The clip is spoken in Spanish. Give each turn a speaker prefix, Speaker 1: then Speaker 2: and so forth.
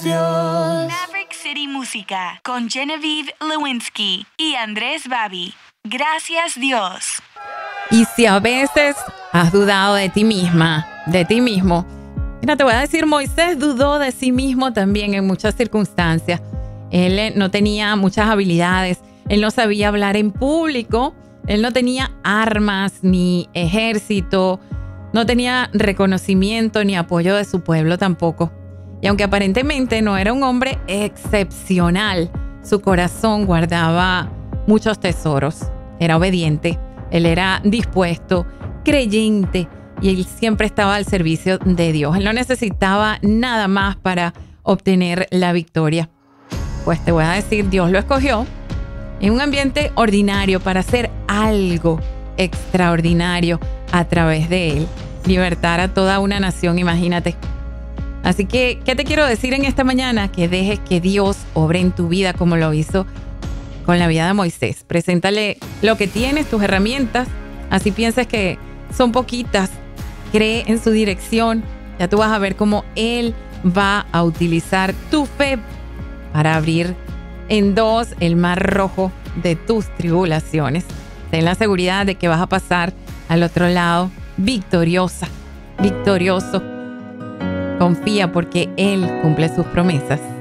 Speaker 1: Dios.
Speaker 2: Maverick City Música con Genevieve Lewinsky y Andrés Babi. Gracias Dios.
Speaker 3: Y si a veces has dudado de ti misma, de ti mismo, mira, te voy a decir, Moisés dudó de sí mismo también en muchas circunstancias. Él no tenía muchas habilidades, él no sabía hablar en público, él no tenía armas ni ejército, no tenía reconocimiento ni apoyo de su pueblo tampoco. Y aunque aparentemente no era un hombre excepcional, su corazón guardaba muchos tesoros. Era obediente, él era dispuesto, creyente y él siempre estaba al servicio de Dios. Él no necesitaba nada más para obtener la victoria. Pues te voy a decir, Dios lo escogió en un ambiente ordinario para hacer algo extraordinario a través de él. Libertar a toda una nación, imagínate. Así que, ¿qué te quiero decir en esta mañana? Que dejes que Dios obre en tu vida como lo hizo con la vida de Moisés. Preséntale lo que tienes, tus herramientas. Así piensas que son poquitas. Cree en su dirección. Ya tú vas a ver cómo Él va a utilizar tu fe para abrir en dos el mar rojo de tus tribulaciones. Ten la seguridad de que vas a pasar al otro lado victoriosa, victorioso. Confía porque Él cumple sus promesas.